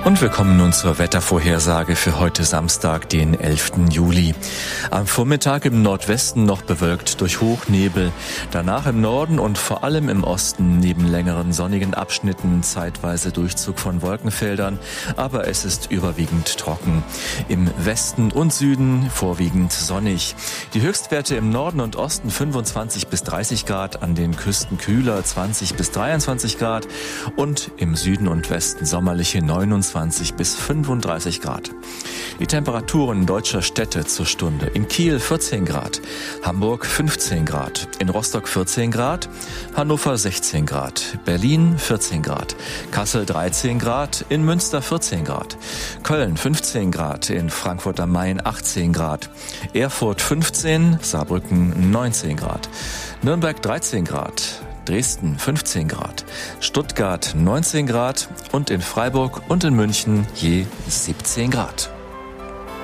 Und wir kommen nun zur Wettervorhersage für heute Samstag, den 11. Juli. Am Vormittag im Nordwesten noch bewölkt durch Hochnebel. Danach im Norden und vor allem im Osten neben längeren sonnigen Abschnitten zeitweise Durchzug von Wolkenfeldern. Aber es ist überwiegend trocken. Im Westen und Süden vorwiegend sonnig. Die Höchstwerte im Norden und Osten 25 bis 30 Grad, an den Küsten kühler 20 bis 23 Grad und im Süden und Westen sommerliche 29 bis 35 Grad. Die Temperaturen deutscher Städte zur Stunde: in Kiel 14 Grad, Hamburg 15 Grad, in Rostock 14 Grad, Hannover 16 Grad, Berlin 14 Grad, Kassel 13 Grad, in Münster 14 Grad, Köln 15 Grad, in Frankfurt am Main 18 Grad, Erfurt 15, Saarbrücken 19 Grad, Nürnberg 13 Grad, Dresden 15 Grad, Stuttgart 19 Grad und in Freiburg und in München je 17 Grad.